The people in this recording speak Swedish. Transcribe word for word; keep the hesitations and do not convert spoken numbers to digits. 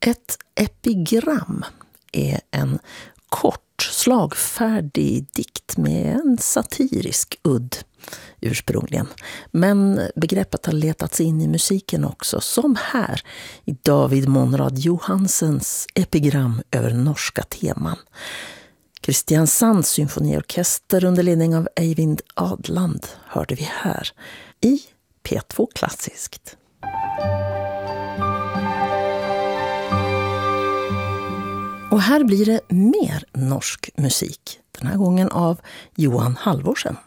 Ett epigram är en kort, slagfärdig dikt med en satirisk udd ursprungligen. Men begreppet har letats in i musiken också, som här i David Monrad Johansens epigram över norska teman. Kristiansands symfoniorkester under ledning av Eivind Adland hörde vi här i P två Klassiskt. Och här blir det mer norsk musik, den här gången av Johan Halvorsen.